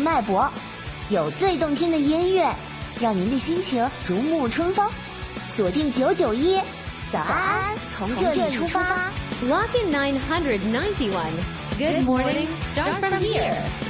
脉搏，有最动听的音乐，让您的心情如沐春风。锁定991，早安，从这里出发。 Lock in 991. Good morning, start from here.